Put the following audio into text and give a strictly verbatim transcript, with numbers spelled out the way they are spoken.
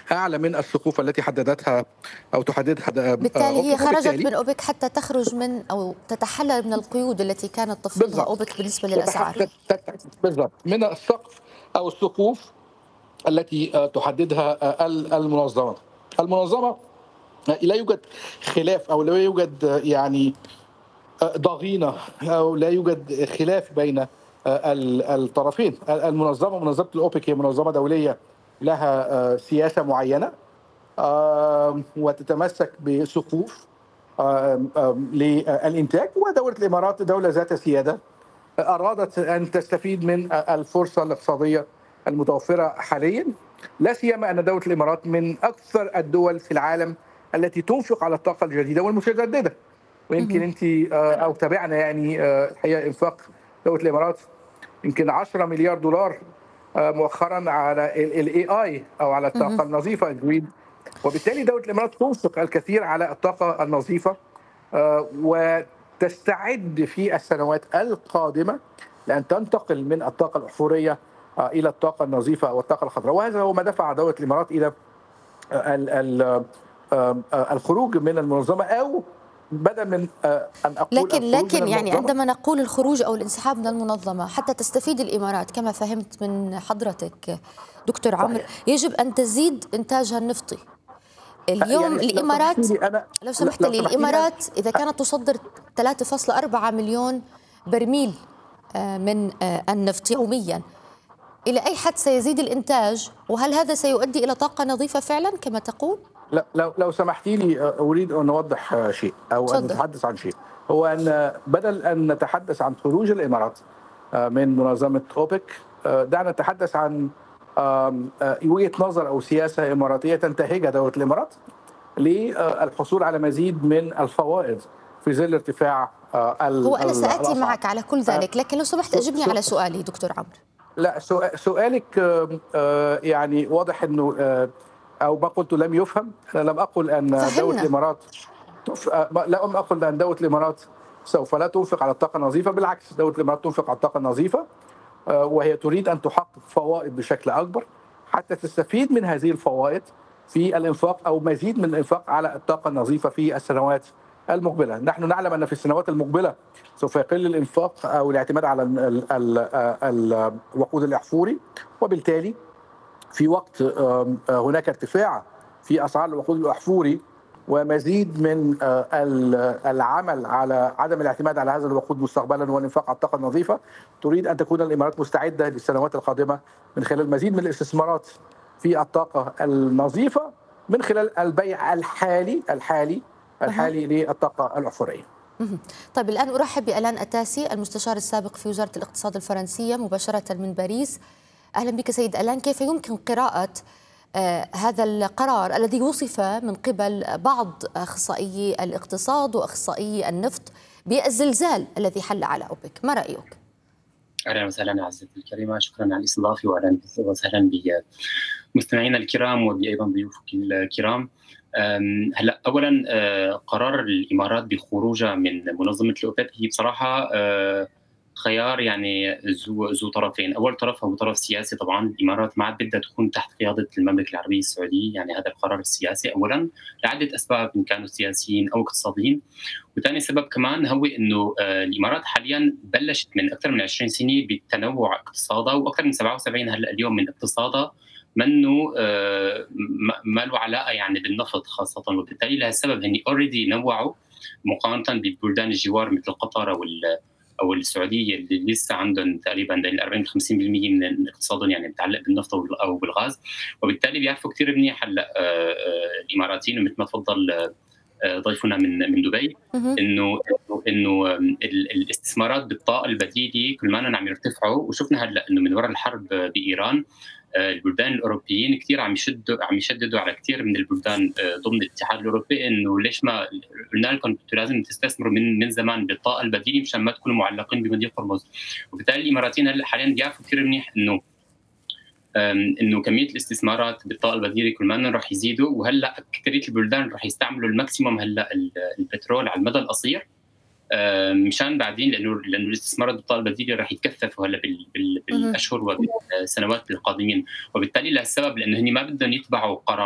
أعلى من السقوف التي حددتها أو تحددها د بالتالي هي أوبك، خرجت وبالتالي من أوبك حتى تخرج من أو تتحلل من القيود التي كانت تفرضها بالضبط. أوبك بالنسبة تتح للأسعار. تت تت بالضبط، من السقف أو السقوف التي آآ تحددها آآ ال المنظمة. المنظمة لا يوجد خلاف أو لا يوجد يعني آآ ضغينة أو لا يوجد خلاف بين آآ ال الطرفين. ال المنظمة منظمة الأوبك هي منظمة دولية لها آآ سياسة معينة، آمم وتتمسك بسقوف آمم آمم للإنتاج، ودولة الإمارات دولة ذات سيادة أرادت أن تستفيد من أ الفرصة الاقتصادية المتوفرة حاليًا، لا سيما أن دولة الإمارات من أكثر الدول في العالم التي تنفق على الطاقة الجديدة والمتجددة. ويمكن اهم. أنتِ آآ أو تابعنا يعني آآ الحقيقة إنفاق دولة الإمارات يمكن عشرة مليار دولار آآ مؤخرًا على ال الAI أو على اهم. الطاقة النظيفة الgreen. وبالتالي دولة الإمارات تنفق الكثير على الطاقة النظيفة، آآ وتستعد في السنوات القادمة لأن تنتقل من الطاقة الأحفورية آآ إلى الطاقة النظيفة أو الطاقة الخضراء، وهذا هو ما دفع دولة الإمارات إلى ال ال آمم آآ الخروج من المنظمة، أو بدل من آآ أن أقول لكن الخروج من لكن يعني المنظمة. عندما نقول الخروج أو الانسحاب من المنظمة حتى تستفيد الإمارات كما فهمت من حضرتك دكتور عمرو، صحيح. يجب أن تزيد إنتاجها النفطي. أ اليوم يعني لو سمحتِ الإمارات لي أنا لو ل سمحت لو لي سمحتِ لي أنا الإمارات إذا كانت تصدر ثلاثة فاصلة أربعة مليون برميل آآ من آآ النفط يوميًا، إلى أي حد سيزيد الإنتاج؟ وهل هذا سيؤدي إلى طاقة نظيفة فعلًا كما تقول؟ ل لو لو سمحتِ لي أ أريد أن أوضح شيء أو أن تفضل. نتحدث عن شيء، هو أن بدل أن نتحدث عن خروج الإمارات آآ من منظمة أوبك، آآ دعنا نتحدث عن آمم آآ وجهة نظر أو سياسة إماراتية تنتهجها دولة الإمارات للحصول على مزيد من الفوائد في ظل ارتفاع آآ هو ال أنا ال سآتي الأسعار. معك على كل آآ ذلك، لكن لو سمحت س أجبني س على س سؤالي دكتور عمرو. لأ سؤ سؤالِك آمم آآ يعني واضح إنه آآ أو ما قُلته لم يُفهم. أنا لم أقل أن دولة فهمنا. الإمارات تف أ م لم أقل بأن دولة الإمارات سوف لا تنفق على الطاقة النظيفة، بالعكس دولة الإمارات تنفق على الطاقة النظيفة، آآ وهي تريد أن تحقق فوائد بشكل أكبر حتى تستفيد من هذه الفوائد في الإنفاق أو مزيد من الإنفاق على الطاقة النظيفة في السنوات المقبلة. نحن نعلم أن في السنوات المقبلة سوف يقل الإنفاق أو الاعتماد على ال ال ال الوقود الأحفوري، وبالتالي في وقت آمم هناك ارتفاع في أسعار الوقود الأحفوري ومزيد من آآ ال العمل على عدم الاعتماد على هذا الوقود مستقبلًا والإنفاق على الطاقة النظيفة، تريد أن تكون الإمارات مستعدة للسنوات القادمة من خلال مزيد من الاستثمارات في الطاقة النظيفة من خلال البيع الحالي الحالي أها. الحالي للطاقة الأحفورية. اهم. طيب الآن أرحب بألان أتاسي المستشار السابق في وزارة الاقتصاد الفرنسية مباشرة من باريس. أهلا بك سيد ألان، كيف يمكن قراءة آه هذا القرار الذي وصف من قبل بعض أخصائيي الاقتصاد وأخصائيي النفط بالزلزال الذي حل على أوبك؟ ما رأيك؟ اهلا وسهلا عزيزتي الكريمه، شكرا على الاستضافه واهلا وسهلا بمستمعينا الكرام وبايضا ضيوفك الكرام. هلا اولا قرار الامارات بخروجها من منظمه الاوبك هي بصراحه خيار يعني ذو ذو طرفين، اول طرف هو طرف سياسي، طبعا الامارات ما عاد بدها تكون تحت قياده المملكه العربيه السعوديه، يعني هذا القرار السياسي اولا لعده اسباب ان كانوا سياسيين او اقتصاديين. وثاني سبب كمان هو انه الامارات حاليا بلشت من اكثر من عشرين سنه بتنوع اقتصادها، واكثر من سبعة وسبعين هلا اليوم من اقتصادها منه ما له علاقه يعني بالنفط خاصه، وبالتالي لهالسبب هن اوريدي نوعوا مقارنه ببلدان الجوار مثل قطر او او السعوديه اللي لسه عندهم تقريبا بين أربعين خمسين بالمئة من اقتصادهم يعني متعلق بالنفط او بالغاز، وبالتالي بيعرفوا كثير منيح هلا الاماراتيين، ومثل ما تفضل ضيفنا من من دبي انه انه الاستثمارات بالطاقه البديله كل ما عم يرتفعوا، وشفنا هلا انه من وراء الحرب بايران البلدان الاوروبيين كثير عم يشدوا عم يشددوا على كثير من البلدان ضمن الاتحاد الاوروبي انه ليش ما قلنا لكم انتم لازم تستثمروا من من زمان بالطاقه البديله مشان ما تكونوا معلقين بمضيق هرمز. وبالتالي الاماراتيين هلا حاليا بيعرفوا كثير منيح انه انه كميه الاستثمارات بالطاقه البديله كل ما رح يزيدوا، وهلا اكثريه البلدان رح يستعملوا الماكسيموم هلا البترول على المدى القصير مشان بعدين لانه لانه الاستثمارات بالطاقه البديله رح يتكثفوا هلا بالاشهر والسنوات القادمين، وبالتالي لهالسبب لانه هن ما بدهم يتبعوا قرار